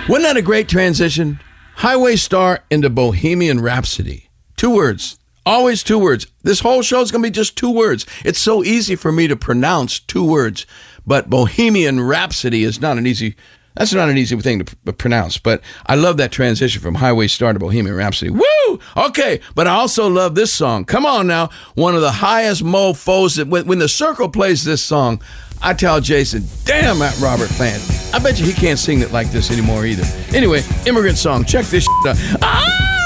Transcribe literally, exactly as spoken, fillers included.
Wasn't that a great transition? Highway Star into Bohemian Rhapsody. Two words. Always two words. This whole show is going to be just two words. It's so easy for me to pronounce two words, but Bohemian Rhapsody is not an easy, that's not an easy thing to pr- pronounce, but I love that transition from Highway Star to Bohemian Rhapsody. Woo! Okay, but I also love this song. Come on now. One of the highest mofos, that when, when the Circle plays this song, I tell Jason, damn that Robert Plant. I bet you he can't sing it like this anymore either. Anyway, Immigrant Song. Check this shit out. Ah!